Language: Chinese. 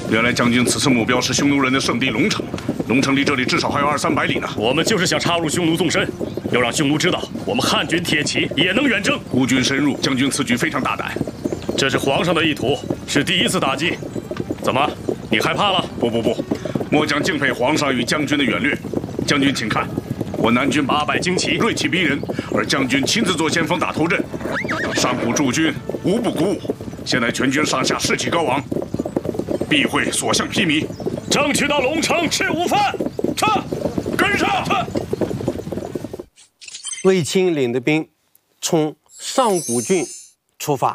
原来将军此次目标是匈奴人的圣地龙城，龙城离这里至少还有200-300里呢。 我们就是想插入匈奴纵深，要让匈奴知道我们汉军铁骑也能远征。 孤军深入，将军此举非常大胆。 这是皇上的意图，是第一次打击。怎么，你害怕了？ 不，末将敬佩皇上与将军的远略。将军请看，我南军800精骑，锐气逼人，而将军亲自做先锋打头阵，上古驻军无不鼓舞。现在全军上下士气高昂，必会所向披靡， 争取到龙城吃午饭。跟上！ 卫青领的兵从上古郡出发。